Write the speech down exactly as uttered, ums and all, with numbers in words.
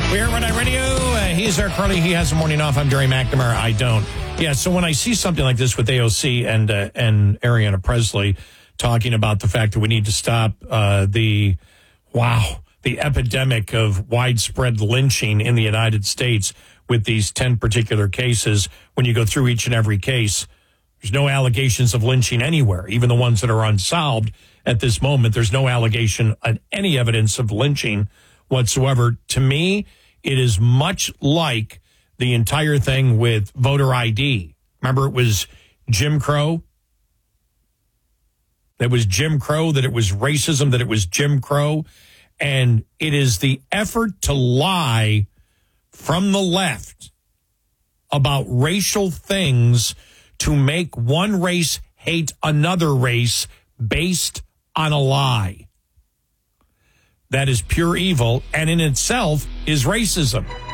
We're Red Eye Radio. Uh, he's Eric Carly. He has a morning off. I'm Jerry McNamara. I don't. Yeah, so when I see something like this with A O C and uh, and Ariana Presley talking about the fact that we need to stop uh, the, wow, the epidemic of widespread lynching in the United States with these ten particular cases, when you go through each and every case, there's no allegations of lynching anywhere, even the ones that are unsolved at this moment. There's no allegation of any evidence of lynching whatsoever. To me, it is much like the entire thing with voter I D. Remember, it was Jim Crow? It was Jim Crow, that it was racism, that it was Jim Crow. And it is the effort to lie from the left about racial things to make one race hate another race based on a lie. That is pure evil, and in itself is racism.